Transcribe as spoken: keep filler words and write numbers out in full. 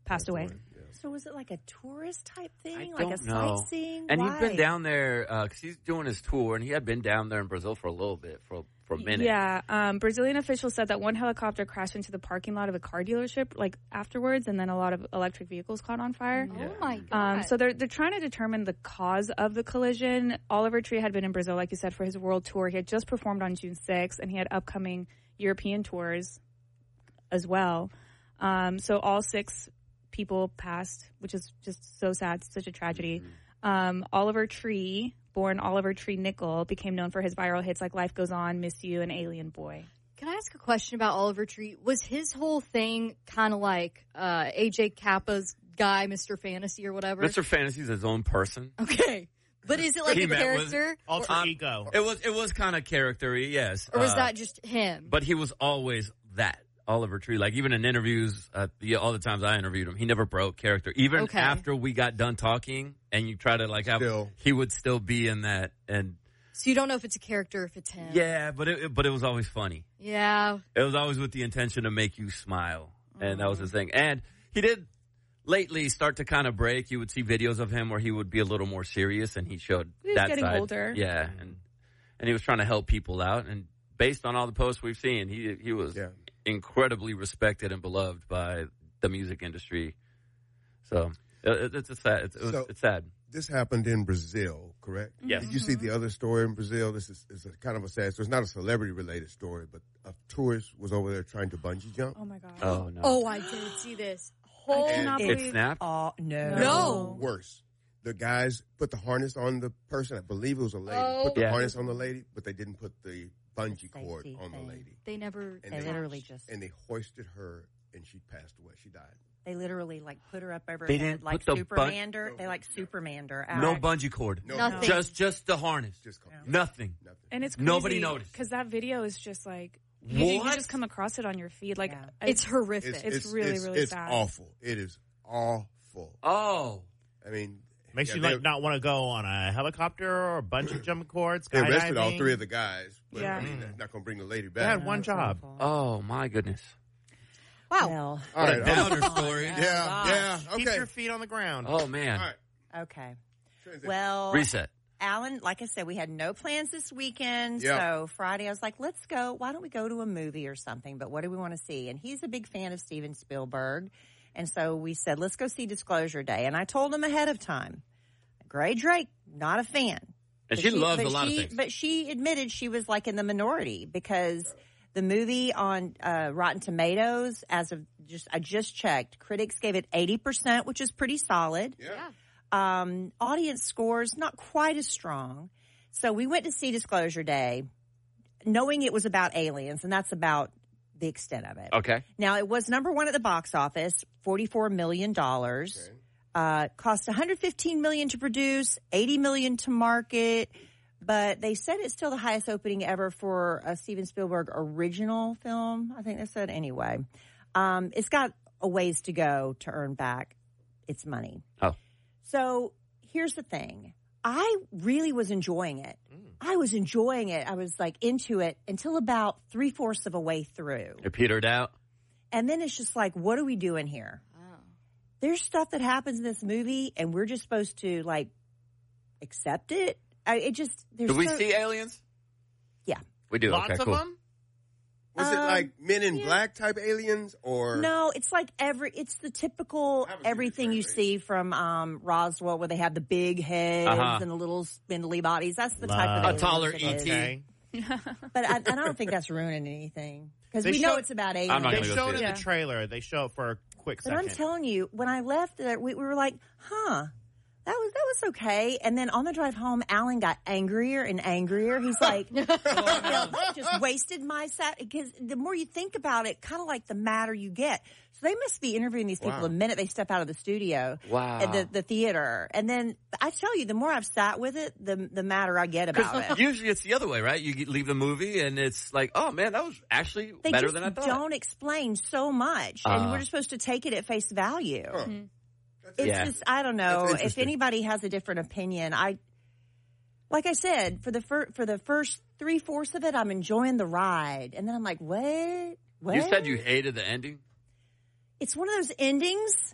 passed away. So was it like a tourist type thing, I like don't a know. sightseeing? And Why? he's been down there because he's doing his tour, and he had been down there in Brazil for a little bit, for for a minute. Yeah, um, Brazilian officials said that one helicopter crashed into the parking lot of a car dealership, like afterwards, and then a lot of electric vehicles caught on fire. Yeah. Oh my god! Um, so they're they're trying to determine the cause of the collision. Oliver Tree had been in Brazil, like you said, for his world tour. He had just performed on June sixth, and he had upcoming European tours as well. Um, so all six people passed, which is just so sad, such a tragedy. Mm-hmm. Um, Oliver Tree, born Oliver Tree Nickel, became known for his viral hits like Life Goes On, Miss You, and Alien Boy. Can I ask a question about Oliver Tree? Was his whole thing kind of like uh, A J Kappa's guy, Mister Fantasy or whatever? Mister Fantasy's his own person. Okay. But is it like He a met character? Alter Um, ego. It was it was kind of character-y, yes. Or was Uh, that just him? But he was always that. Oliver Tree, like even in interviews, uh, yeah, all the times I interviewed him, he never broke character. Even Okay. after we got done talking, and you try to like have, Still. he would still be in that. And So you don't know if it's a character or if it's him. yeah, but it, but it was always funny. Yeah. It was always with the intention to make you smile, and that was his thing. And he did lately start to kind of break. You would see videos of him where he would be a little more serious, and he showed He's that getting side. older. Yeah, and and he was trying to help people out. And based on all the posts we've seen, he he was Yeah. incredibly respected and beloved by the music industry. So it, it's, it's sad. It's, it was, So- it's sad. This happened in Brazil, correct? Yes. Did you see the other story in Brazil? This is, is a kind of a sad story. It's not a celebrity-related story, but a tourist was over there trying to bungee jump. Oh my god! Oh no! Oh, I did see this. I Holy cannot it believe. snapped. Oh, no. No. Worse. The guys put the harness on the person. I believe it was a lady. Oh. Put the Yeah. harness on the lady, but they didn't put the bungee The cord safety on the thing. lady. They never. And They they- literally just, And they hoisted her, and she passed away. She died. they literally like put her up over They her head, didn't like put the bun- Supermander. They like Supermander out. No bungee cord. No, Nothing. Just just the harness. Just come. Nothing. Nothing. And it's crazy Nobody noticed. because that video is just like you, you What? just come across it on your feed. Like Yeah. I- It's horrific. It's really, it's, really it's sad. awful. It is awful. Oh. I mean, Makes yeah, you they- like not want to go on a helicopter or a bungee jumping cord, They arrested all skydiving. three of the guys, but Yeah. I mean, they're not going to bring the lady They back. had one job. Oh my goodness. Wow. Well, All right, Downer story. yeah, yeah, Keep okay. your feet on the ground. Oh man. All right. okay. Transition. Well, Reset. Alan, like I said, we had no plans this weekend. Yeah. So Friday, I was like, let's go. Why don't we go to a movie or something? But what do we want to see? And he's a big fan of Steven Spielberg. And so we said, let's go see Disclosure Day. And I told him ahead of time, Gray Drake, not a fan. And But she loves but a lot of she- things. But she admitted she was like in the minority because the movie on uh, Rotten Tomatoes, as of just, I just checked, critics gave it eighty percent, which is pretty solid. Yeah. Um, audience scores, not quite as strong. So we went to see Disclosure Day, knowing it was about aliens, and that's about the extent of it. Okay. Now, it was number one at the box office, forty-four million dollars. Okay. Uh, cost one hundred fifteen million dollars to produce, eighty million dollars to market. But they said it's still the highest opening ever for a Steven Spielberg original film. I think they said anyway. Um, it's got a ways to go to earn back its money. Oh. So here's the thing. I really was enjoying it. I was enjoying it. I was like into it until about three fourths of a way through. It petered out. And then it's just like, what are we doing here? Oh. There's stuff that happens in this movie and we're just supposed to like accept it. I, it just, there's Do we so- see aliens? Yeah. We do. Lots okay, of cool. them? Was it Um, like Men in yeah. Black type aliens or? No, it's like every, it's the typical I haven't seen everything the you trailer. see from um, Roswell where they have the big heads Uh-huh. and the little spindly bodies. That's the type of Love. A aliens taller it E is. T. Okay. But I, and I don't think that's ruining anything because They we know showed- it's about aliens. I'm not They gonna go showed see it it. in the trailer. They show it for a quick But second. I'm telling you, when I left, there, we, we were like, huh. That was that was okay. And then on the drive home, Alan got angrier and angrier. He's like, you know, just wasted my set. Because the more you think about it, kind of like the madder you get. So they must be interviewing these people Wow. the minute they step out of the studio, Wow. at the the theater. And then I tell you, the more I've sat with it, the the madder I get about it. Usually it's the other way, right? You get- leave the movie and it's like, oh man, that was actually They better just than I thought. don't explain so much, and Uh. we're just supposed to take it at face value. Huh. That's It's Yeah. just, I don't know. That's If interesting. anybody has a different opinion, I, like I said, for the fir- for the first three fourths of it, I'm enjoying the ride, and then I'm like, what? What? You said you hated the ending. It's one of those endings